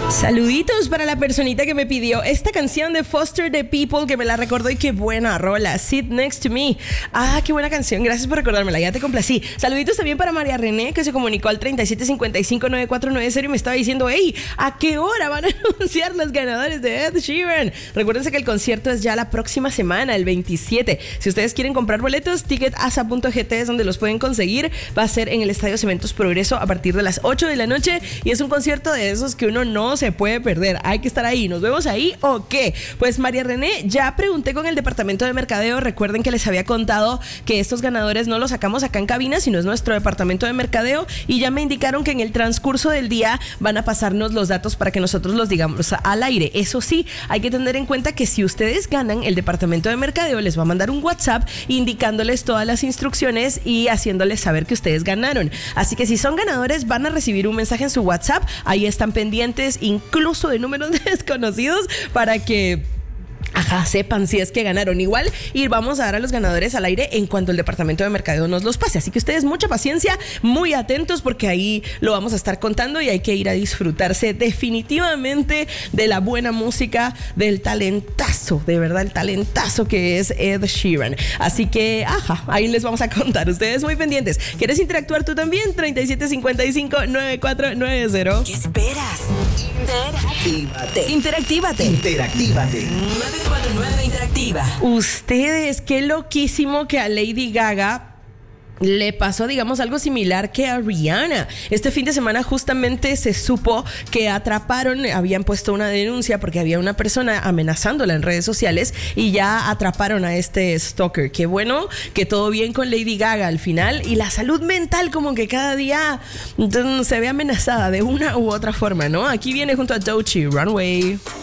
Saluditos para la personita que me pidió esta canción de Foster the People, que me la recordó y qué buena rola. Sit Next to Me. Ah, qué buena canción. Gracias por recordármela. Ya te complací. Saluditos también para María René, que se comunicó al 37559490 y me estaba diciendo, hey, ¿a qué hora van a anunciar los ganadores de Ed Sheeran? Recuérdense que el concierto es ya la próxima semana, el 27. Si ustedes quieren comprar boletos, ticketasa.gt es donde los pueden conseguir. Va a ser en el Estadio Cementos Progreso a partir de las 8 de la noche y es un concierto de esos que uno no se puede perder. Hay que estar ahí. ¿Nos vemos ahí o qué? Pues María René, ya pregunté con el departamento de mercadeo. Recuerden que les había contado que estos ganadores no los sacamos acá en cabina, sino es nuestro departamento de mercadeo, y ya me indicaron que en el transcurso del día van a pasarnos los datos para que nosotros los digamos al aire. Eso sí, hay que tener en cuenta que si ustedes ganan, el departamento de mercadeo les va a mandar un WhatsApp indicándoles todas las instrucciones y haciéndoles saber que ustedes ganaron. Así que si son ganadores, van a recibir un mensaje en su WhatsApp. Ahí están pendientes incluso de números desconocidos para que sepan si es que ganaron. Igual, y vamos a dar a los ganadores al aire en cuanto el departamento de mercadeo nos los pase. Así que ustedes mucha paciencia, muy atentos, porque ahí lo vamos a estar contando y hay que ir a disfrutarse definitivamente de la buena música, del talentazo, de verdad, el talentazo que es Ed Sheeran. Así que, ahí les vamos a contar. Ustedes muy pendientes. ¿Quieres interactuar tú también? 3755-9490. ¿Qué esperas? Interactívate. 949 Interactiva. Ustedes, qué loquísimo que a Lady Gaga le pasó, digamos, algo similar que a Rihanna. Este fin de semana justamente se supo que habían puesto una denuncia porque había una persona amenazándola en redes sociales y ya atraparon a este stalker. Qué bueno que todo bien con Lady Gaga al final, y la salud mental como que cada día se ve amenazada de una u otra forma, ¿no? Aquí viene junto a Doechii, Runway.